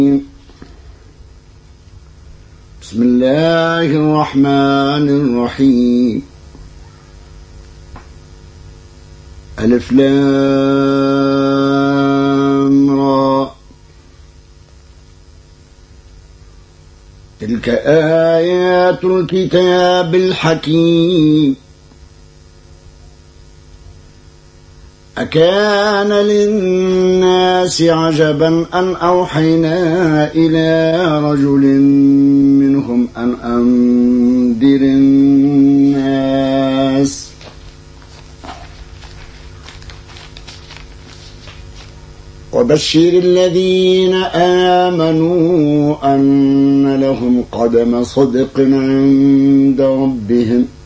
بسم الله الرحمن الرحيم. ألف لام را. تلك آيات الكتاب الحكيم. أكان للناس عجبا أن أوحينا إلى رجل منهم أن أنذر الناس وبشر الذين آمنوا أن لهم قدم صدق عند ربهم